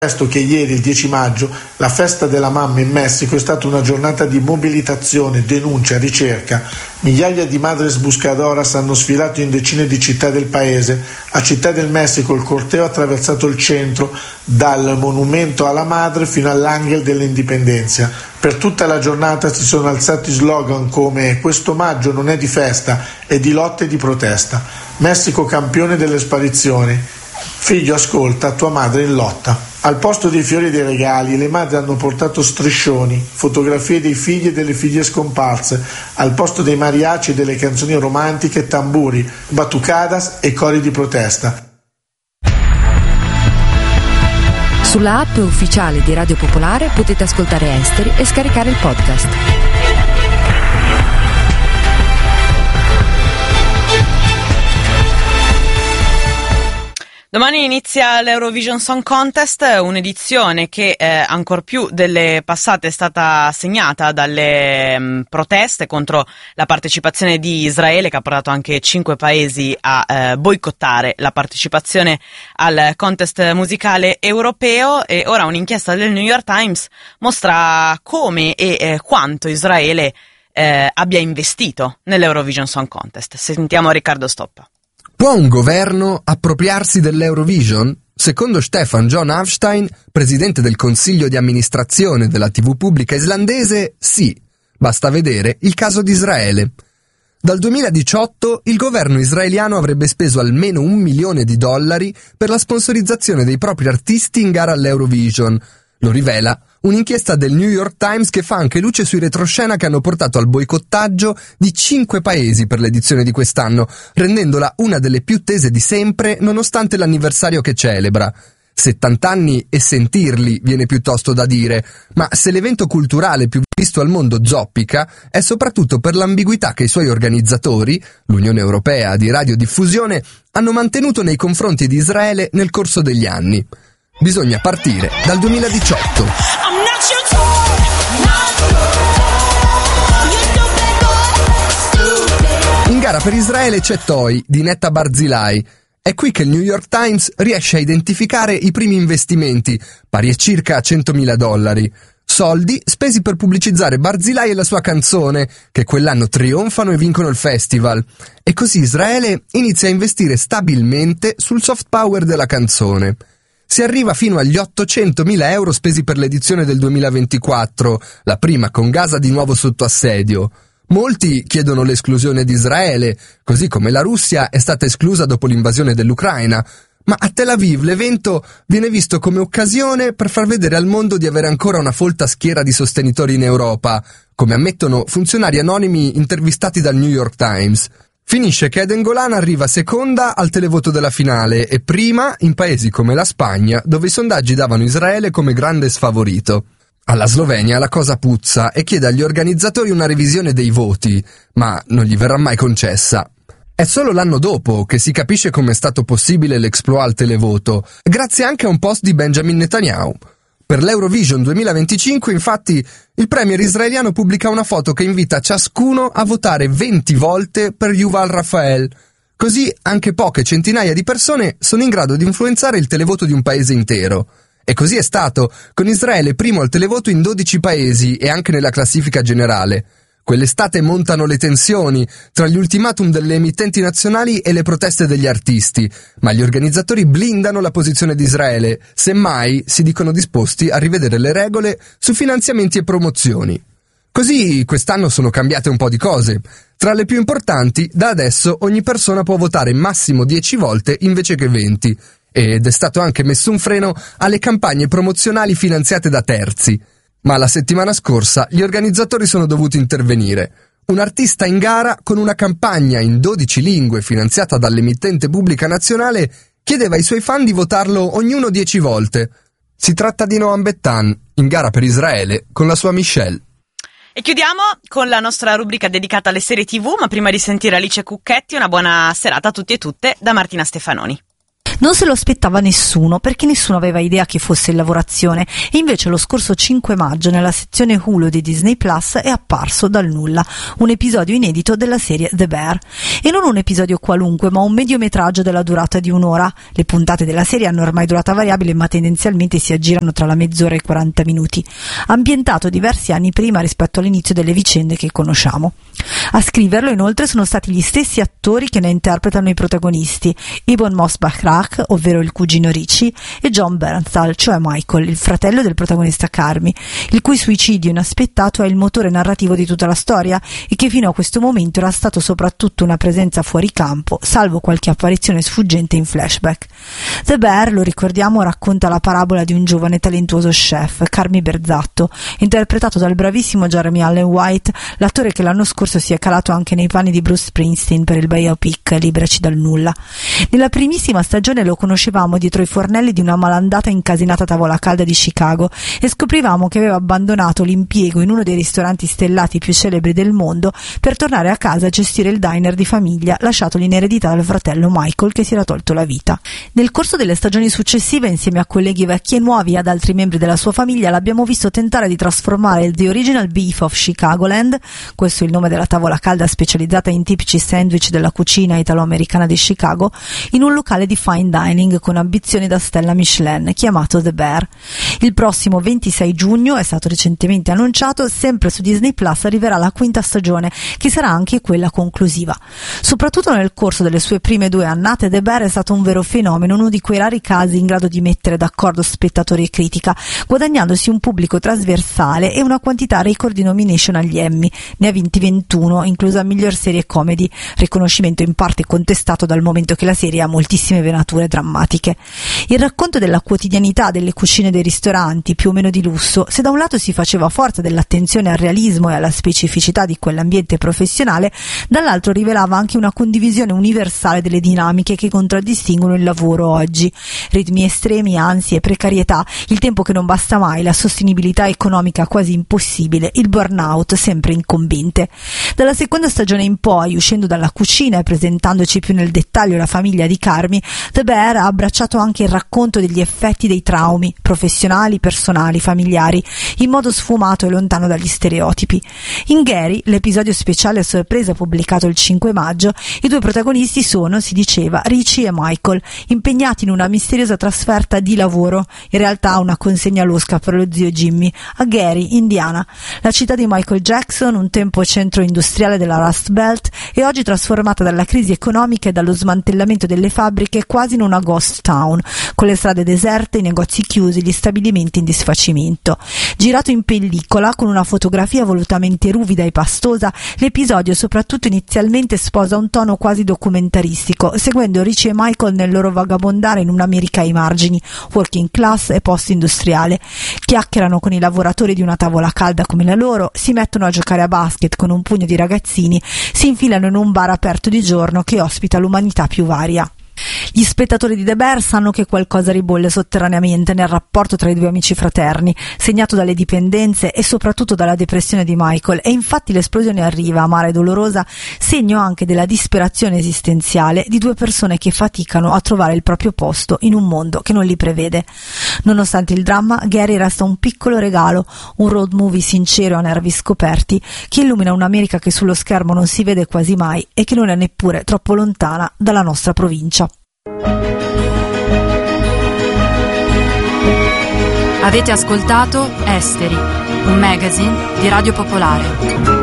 Resto che ieri, il 10 maggio, la festa della mamma in Messico è stata una giornata di mobilitazione, denuncia, ricerca. Migliaia di madres buscadoras hanno sfilato in decine di città del paese. A Città del Messico il corteo ha attraversato il centro, dal monumento alla madre fino all'Angel dell'Indipendencia. Per tutta la giornata si sono alzati slogan come «Questo maggio non è di festa, è di lotta e di protesta». Messico campione delle sparizioni. Figlio, ascolta, tua madre in lotta. Al posto dei fiori e dei regali, le madri hanno portato striscioni, fotografie dei figli e delle figlie scomparse. Al posto dei mariachi e delle canzoni romantiche, tamburi, batucadas e cori di protesta. Sulla app ufficiale di Radio Popolare potete ascoltare Esteri e scaricare il podcast. Domani inizia l'Eurovision Song Contest, un'edizione che ancor più delle passate è stata segnata dalle proteste contro la partecipazione di Israele, che ha portato anche 5 paesi a boicottare la partecipazione al contest musicale europeo. E ora un'inchiesta del New York Times mostra come e quanto Israele abbia investito nell'Eurovision Song Contest. Sentiamo Riccardo Stoppa. Può un governo appropriarsi dell'Eurovision? Secondo Stefan John Hafstein, presidente del consiglio di amministrazione della TV pubblica islandese, sì. Basta vedere il caso di Israele. Dal 2018 il governo israeliano avrebbe speso almeno $1 milione per la sponsorizzazione dei propri artisti in gara all'Eurovision. Lo rivela un'inchiesta del New York Times che fa anche luce sui retroscena che hanno portato al boicottaggio di 5 paesi per l'edizione di quest'anno, rendendola una delle più tese di sempre nonostante l'anniversario che celebra. 70 anni e sentirli, viene piuttosto da dire, ma se l'evento culturale più visto al mondo zoppica è soprattutto per l'ambiguità che i suoi organizzatori, l'Unione Europea di Radiodiffusione, hanno mantenuto nei confronti di Israele nel corso degli anni. Bisogna partire dal 2018. In gara per Israele c'è Toy di Netta Barzilai. È qui che il New York Times riesce a identificare i primi investimenti, pari a circa $100.000. Soldi spesi per pubblicizzare Barzilai e la sua canzone, che quell'anno trionfano e vincono il festival. E così Israele inizia a investire stabilmente sul soft power della canzone. Si arriva fino agli €800.000 spesi per l'edizione del 2024, la prima con Gaza di nuovo sotto assedio. Molti chiedono l'esclusione di Israele, così come la Russia è stata esclusa dopo l'invasione dell'Ucraina, ma a Tel Aviv l'evento viene visto come occasione per far vedere al mondo di avere ancora una folta schiera di sostenitori in Europa, come ammettono funzionari anonimi intervistati dal New York Times. Finisce che Eden Golan arriva seconda al televoto della finale e prima in paesi come la Spagna, dove i sondaggi davano Israele come grande sfavorito. Alla Slovenia la cosa puzza e chiede agli organizzatori una revisione dei voti, ma non gli verrà mai concessa. È solo l'anno dopo che si capisce come è stato possibile l'exploit al televoto, grazie anche a un post di Benjamin Netanyahu. Per l'Eurovision 2025, infatti, il premier israeliano pubblica una foto che invita ciascuno a votare 20 volte per Yuval Rafael. Così anche poche centinaia di persone sono in grado di influenzare il televoto di un paese intero. E così è stato, con Israele primo al televoto in 12 paesi e anche nella classifica generale. Quell'estate montano le tensioni tra gli ultimatum delle emittenti nazionali e le proteste degli artisti, ma gli organizzatori blindano la posizione di Israele, semmai si dicono disposti a rivedere le regole su finanziamenti e promozioni. Così quest'anno sono cambiate un po' di cose. Tra le più importanti, da adesso ogni persona può votare massimo 10 volte invece che 20, ed è stato anche messo un freno alle campagne promozionali finanziate da terzi. Ma la settimana scorsa gli organizzatori sono dovuti intervenire. Un artista in gara con una campagna in 12 lingue finanziata dall'emittente pubblica nazionale chiedeva ai suoi fan di votarlo ognuno 10 volte. Si tratta di Noam Bettan, in gara per Israele con la sua Michelle. E chiudiamo con la nostra rubrica dedicata alle serie TV, ma prima di sentire Alice Cucchetti, una buona serata a tutti e tutte da Martina Stefanoni. Non se lo aspettava nessuno, perché nessuno aveva idea che fosse in lavorazione, e invece lo scorso 5 maggio nella sezione Hulu di Disney Plus è apparso dal nulla un episodio inedito della serie The Bear. E non un episodio qualunque, ma un mediometraggio della durata di un'ora. Le puntate della serie hanno ormai durata variabile, ma tendenzialmente si aggirano tra la mezz'ora e i 40 minuti, ambientato diversi anni prima rispetto all'inizio delle vicende che conosciamo. A scriverlo inoltre sono stati gli stessi attori che ne interpretano i protagonisti, Ibn Mosbach, ovvero il cugino Richie, e John Bernthal, cioè Michael, il fratello del protagonista Carmi, il cui suicidio inaspettato è il motore narrativo di tutta la storia e che fino a questo momento era stato soprattutto una presenza fuori campo, salvo qualche apparizione sfuggente in flashback. The Bear, lo ricordiamo, racconta la parabola di un giovane talentuoso chef, Carmi Berzatto, interpretato dal bravissimo Jeremy Allen White, l'attore che l'anno scorso si è calato anche nei panni di Bruce Springsteen per il biopic Liberaci dal nulla. Nella primissima stagione lo conoscevamo dietro i fornelli di una malandata incasinata tavola calda di Chicago e scoprivamo che aveva abbandonato l'impiego in uno dei ristoranti stellati più celebri del mondo per tornare a casa a gestire il diner di famiglia lasciatogli in eredità dal fratello Michael, che si era tolto la vita. Nel corso delle stagioni successive, insieme a colleghi vecchi e nuovi e ad altri membri della sua famiglia, l'abbiamo visto tentare di trasformare il The Original Beef of Chicagoland, questo è il nome della tavola calda specializzata in tipici sandwich della cucina italo-americana di Chicago, in un locale di fine dining con ambizioni da stella Michelin chiamato The Bear. Il prossimo 26 giugno, è stato recentemente annunciato, sempre su Disney Plus arriverà la 5ª stagione, che sarà anche quella conclusiva. Soprattutto nel corso delle sue prime 2 annate, The Bear è stato un vero fenomeno, uno di quei rari casi in grado di mettere d'accordo spettatori e critica, guadagnandosi un pubblico trasversale e una quantità record di nomination agli Emmy. Ne ha vinti 21, inclusa miglior serie comedy, riconoscimento in parte contestato dal momento che la serie ha moltissime venature drammatiche. Il racconto della quotidianità delle cucine dei ristoranti, più o meno di lusso, se da un lato si faceva forza dell'attenzione al realismo e alla specificità di quell'ambiente professionale, dall'altro rivelava anche una condivisione universale delle dinamiche che contraddistinguono il lavoro oggi. Ritmi estremi, ansie, precarietà, il tempo che non basta mai, la sostenibilità economica quasi impossibile, il burnout sempre incombente. Dalla 2ª stagione in poi, uscendo dalla cucina e presentandoci più nel dettaglio la famiglia di Carmi, The Bear ha abbracciato anche il racconto degli effetti dei traumi, professionali, personali, familiari, in modo sfumato e lontano dagli stereotipi. In Gary, l'episodio speciale a sorpresa pubblicato il 5 maggio, i 2 protagonisti sono, si diceva, Richie e Michael, impegnati in una misteriosa trasferta di lavoro, in realtà una consegna losca per lo zio Jimmy, a Gary, Indiana, la città di Michael Jackson, un tempo centro industriale della Rust Belt e oggi trasformata dalla crisi economica e dallo smantellamento delle fabbriche quasi in una ghost town, con le strade deserte, i negozi chiusi, gli stabilimenti in disfacimento. Girato in pellicola, con una fotografia volutamente ruvida e pastosa, l'episodio, soprattutto inizialmente, sposa un tono quasi documentaristico, seguendo Richie e Michael nel loro vagabondare in un'America ai margini, working class e post-industriale. Chiacchierano con i lavoratori di una tavola calda come la loro, si mettono a giocare a basket con un pugno di ragazzini, si infilano in un bar aperto di giorno che ospita l'umanità più varia. Gli spettatori di The Bear sanno che qualcosa ribolle sotterraneamente nel rapporto tra i 2 amici fraterni, segnato dalle dipendenze e soprattutto dalla depressione di Michael, e infatti l'esplosione arriva, amara e dolorosa, segno anche della disperazione esistenziale di 2 persone che faticano a trovare il proprio posto in un mondo che non li prevede. Nonostante il dramma, Gary resta un piccolo regalo, un road movie sincero a nervi scoperti, che illumina un'America che sullo schermo non si vede quasi mai e che non è neppure troppo lontana dalla nostra provincia. Avete ascoltato Esteri, un magazine di Radio Popolare.